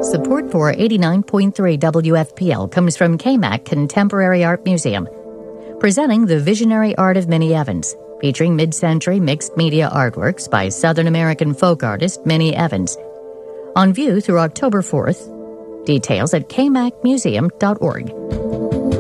Support for 89.3 WFPL comes from KMAC Contemporary Art Museum, presenting The Visionary Art of Minnie Evans, featuring mid-century mixed media artworks by Southern American folk artist Minnie Evans. On view through October 4th. Details at kmacmuseum.org.